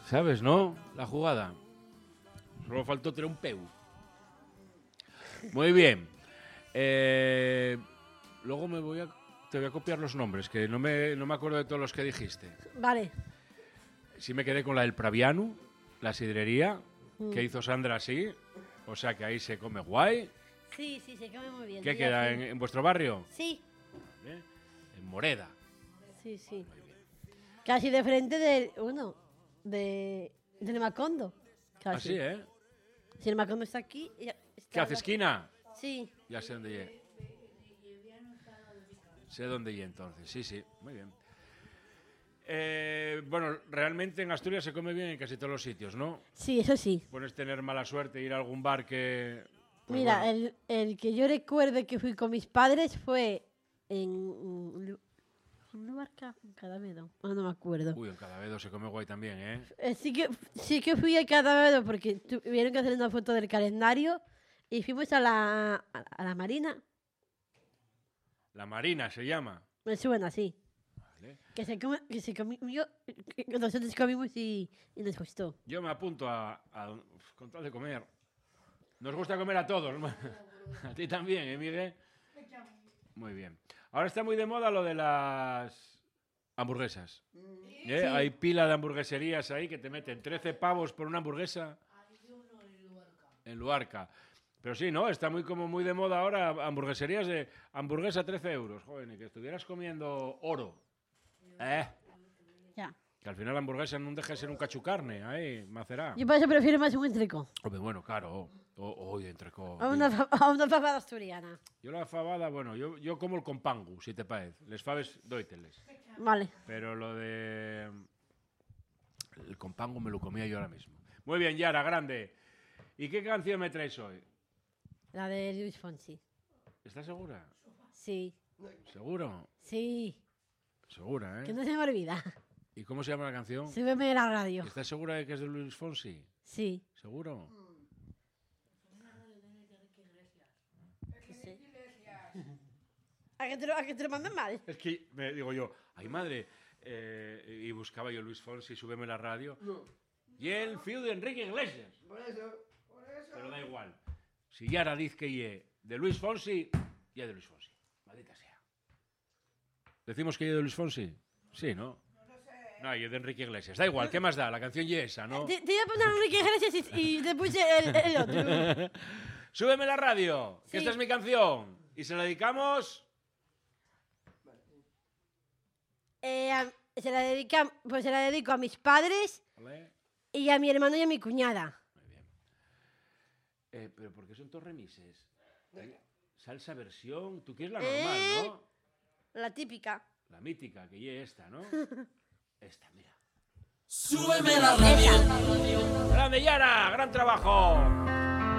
¿Sabes, no? La jugada. Solo faltó tener un peu. Muy bien. Luego te voy a copiar los nombres, que no me acuerdo de todos los que dijiste. Vale. Sí me quedé con la del Praviano, la sidrería, que hizo Sandra así. O sea que ahí se come guay. Sí, se come muy bien. ¿Qué queda? ¿En vuestro barrio? Sí. ¿Eh? En Moreda. Sí. Casi de frente del Macondo. Casi. Así, ¿eh? Si el Macondo está aquí... ¿Qué hace esquina? Sí. Ya sé dónde llegué. Sé dónde llegué entonces. Sí, muy bien. Bueno, realmente en Asturias se come bien en casi todos los sitios, ¿no? Sí, eso sí. Puedes tener mala suerte, ir a algún bar que... Pues mira, bueno. el que yo recuerdo que fui con mis padres fue en un lugar en Cadavedo. No me acuerdo. Uy, en Cadavedo se come guay también, ¿eh? Sí que fui a Cadavedo porque tuvieron que hacer una foto del calendario y fuimos a la Marina. La Marina se llama. Me suena así. Vale. Que se comió, que nosotros comimos y nos gustó. Yo me apunto con tal de comer. Nos gusta comer a todos. A ti también, ¿eh, Miguel? Muy bien. Ahora está muy de moda lo de las hamburguesas. Sí. Hay pila de hamburgueserías ahí que te meten 13 pavos por una hamburguesa. En Luarca. Pero sí, ¿no? Está muy de moda ahora hamburgueserías de hamburguesa 13 euros. Joder, ni que estuvieras comiendo oro. Ya. Que al final la hamburguesa no deja de ser un cachucarne, ahí, macerá. Yo por eso prefiero más un entrecó. Hombre, bueno, claro. Hoy entrecó. A una fabada asturiana. Yo la fabada, bueno, yo como el compangu, si te parece. Les faves, dóiteles. Vale. Pero lo de... El compangu me lo comía yo ahora mismo. Muy bien, Yara, grande. ¿Y qué canción me traes hoy? La de Luis Fonsi. ¿Estás segura? Sí. ¿Seguro? Sí. Segura, ¿eh? Que no se me olvida. ¿Y cómo se llama la canción? Súbeme la radio. ¿Estás segura de que es de Luis Fonsi? Sí. ¿Seguro? Sí. ¿A que te lo manden mal? Es que me digo yo, ay madre, y buscaba yo Luis Fonsi, súbeme la radio. No. Y el fío de Enrique Iglesias. Por eso. Pero da igual. Si Yara dice que ye de Luis Fonsi, ya de Luis Fonsi. Maldita sea. ¿Decimos que ye de Luis Fonsi? Sí, ¿no? No, ye de Enrique Iglesias. Da igual, ¿qué más da? La canción ye esa, ¿no? Te iba a poner Enrique Iglesias y te puse el otro. Súbeme la radio, que Sí. esta es mi canción. Y se la dedicamos... Se la dedico a mis padres ¿Vale? y a mi hermano y a mi cuñada. Muy bien. Pero ¿por qué son todos remises? Salsa versión, tú quieres la normal, ¿no? La típica. La mítica, que ye esta, ¿no? Esta, mira. Súbeme la radio. ¡Grande Yara! ¡Gran trabajo!